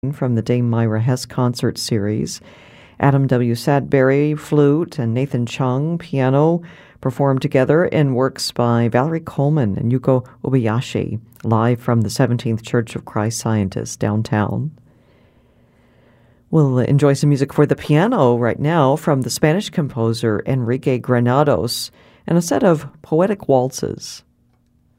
from the Dame Myra Hess concert series. Adam W. Sadberry, flute, and Nathan Chung, piano, performed together in works by Valerie Coleman and Yuko Obayashi, live from the 17th Church of Christ Scientist downtown. We'll enjoy some music for the piano right now from the Spanish composer Enrique Granados and a set of poetic waltzes.